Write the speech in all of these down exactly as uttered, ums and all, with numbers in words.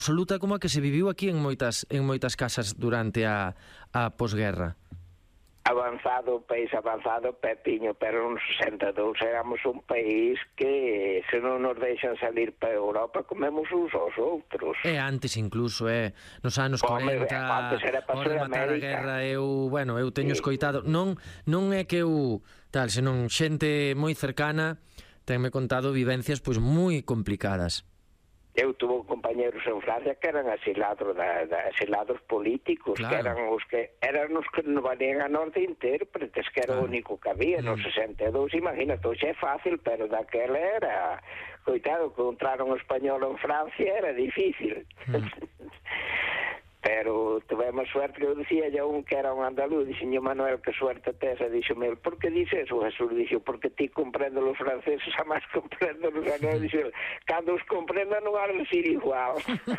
absoluta como a que se viviu aquí en moitas en moitas casas durante a, a posguerra. Avanzado, país avanzado, Pepiño, pero nos sesenta e dous éramos un país que se non nos deixan salir para Europa comemos uns aos outros. E antes incluso, é, nos anos Home, corenta, antes era ao para rematar a Sudamérica. guerra, eu, bueno, eu teño Sí. escoitado, non non é que eu tal, senón xente moi cercana tenme contado vivencias pois moi complicadas. Eu tuve compañeros en Francia que eran asilados da, da, asilados políticos, Claro. que eran os que eran os que non valían a nós de intérpretes, que era Claro. o único que había no Mm. sesenta e dous. Imagínate, hoxe é fácil, pero daquela era, coitado, que entraron español en Francia era difícil. Mm. Pero tivemos suerte, que eu dicía ya un que era un andaluz, dixenio Manuel, que suerte tes, e dixome el, por que dices eso, Jesús? Dixo, porque ti comprendo los franceses, a máis comprendo los galegos. Dixo, cando os comprenda non ha de ser igual.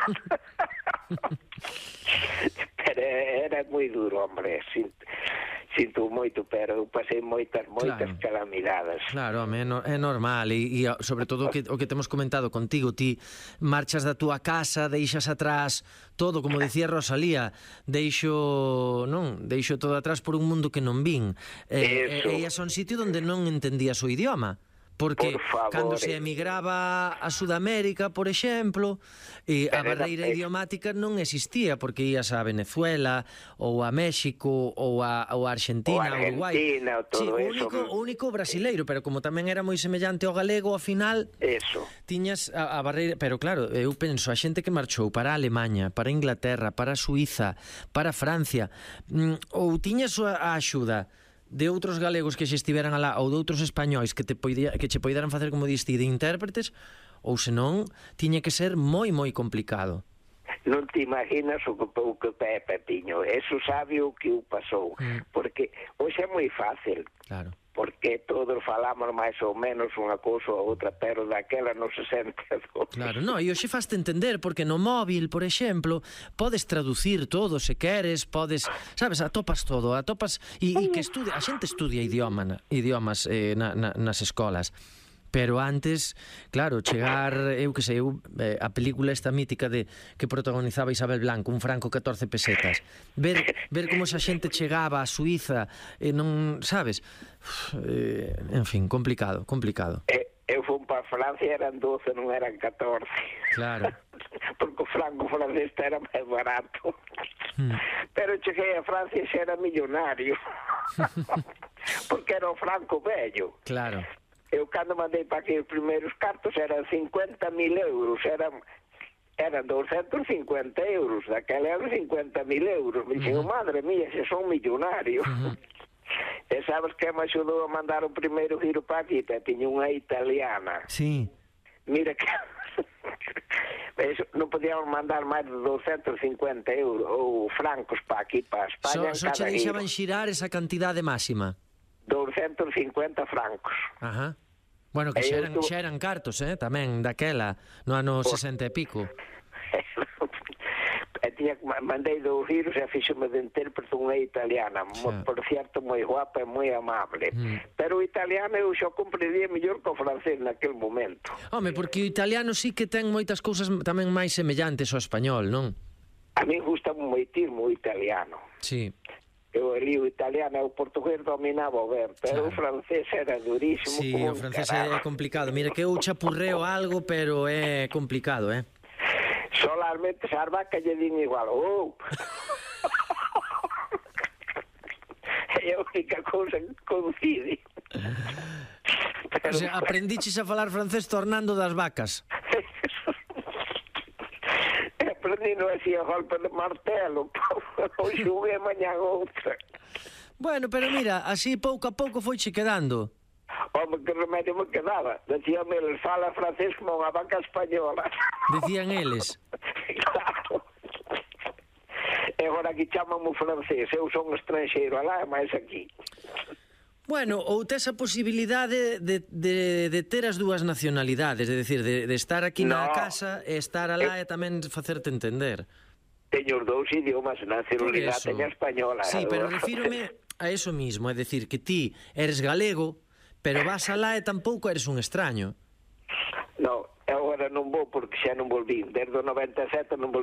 Pero era moi duro, hombre, sinto, sinto moito, pero eu pasei moitas, moitas Claro. calamidades. Claro, home, é, no, é normal e, e sobre todo o que, o que temos comentado contigo, ti marchas da túa casa, deixas atrás todo, como dicía Rosalía, deixo, non, deixo todo atrás por un mundo que non vin. E, Eso. e, e son sitio onde non entendías o idioma. Porque Por favor, cando se eh. emigraba a Sudamérica, por exemplo, e a Pero era barreira pe- idiomática non existía, porque ías a Venezuela ou a México ou a, ou a Argentina, Ou ou Uruguai. Argentina, ou todo sí, o eso. único, o único brasileiro, pero como tamén era moi semellante ao galego, ao final Eso. tiñas a, a barreira, pero claro, eu penso, a xente que marchou para a Alemanha, para a Inglaterra, para a Suiza, para a Francia, mm, ou tiñas a, a axuda de outros galegos que xe estiveran alá ou de outros españois que te poidía, que che poideran facer, como diste, de intérpretes, ou senón tiña que ser moi moi complicado. Non te imaginas o que, o que é Pepiño, eso sabe o que o pasou, Mm. porque hoxe é moi fácil, Claro. porque todos falamos máis ou menos unha cousa ou outra, pero daquela non se sente dos. Claro, no, e hoxe faste entender, porque no móvil, por exemplo, podes traducir todo se queres, podes, sabes, atopas todo, atopas e, e que estudia, a xente estudia idioma, na- idiomas eh, na, na, nas escolas. Pero antes, claro, chegar, eu que sei, eu, eh, a película esta mítica de que protagonizaba Isabel Blanco, Un franco catorce pesetas. Ver ver como esa xente chegaba a Suiza e non, sabes? Uf, eh, en fin, complicado, complicado. E, eu fui para Francia, eran doce, non eran catorce. Claro. Porque o franco francés era máis barato. Hmm. Pero cheguei a Francia e xa era millonario. Porque era o franco vello. Claro. Eu cando mandei para aquí os primeiros cartos eran cincuenta mil euros, eran eran doscientos cincuenta euros, daquela eran cincuenta mil euros. Me dixen, Uh-huh. madre mía, se son millonarios. Uh-huh. E sabes que me axudou a mandar o primeiro giro para aquí? Te tiña unha italiana. Sí. Mira que... Eso, non podíamos mandar máis de doscientos cincuenta euros ou francos para aquí, para España, So, so en che cada deixaban giro. xirar esa cantidade máxima. doscientos cincuenta francos. Ajá. Bueno, que E xa eu eran, tu- xa eran cartos, eh, tamén, daquela, no ano sesenta e pico. E tiña, mandei dous giros e fixome de intérprete unha italiana, Xa. por cierto moi guapa e moi amable. Mm. Pero o italiano eu xa comprendía mellor que o francés naquel momento. Home, porque o italiano sí que ten moitas cousas tamén máis semellantes ao español, non? A mí gusta moitismo o italiano. Sí. Eu ali o italiano e o portugués dominaba o ben, pero Claro. o francés era durísimo. Sí, o como un francés caralho. é complicado. Mira que eu chapurreo algo, pero é complicado, eh? Solarmente as vacas lle din igual. Oh! É a única cousa que coincide. O sea, aprendiches a falar francés tornando das vacas. Aprendi non así a golpe de martelo. Hoxe unha e mañá outra. Bueno, pero mira, así pouco a pouco foiche quedando. Home, que remedio me quedaba. Decíame, eles fala francés como unha vaca española. Decían eles. Claro. E agora aquí chamamo francés. Eu son estranxeiro alá e máis aquí. Bueno, ou tes a posibilidade de, de, de ter as dúas nacionalidades, é dicir, de, de estar aquí na No. casa e estar alá e tamén facerte entender. Teño os dous idiomas, nacionalidade Por eso. teña española. Sí, pero refírome a eso mismo, é dicir, que ti eres galego, pero vas alá e tampouco eres un extraño. No, agora agora non vou porque xa non volvín, desde o noventa e sete non volvín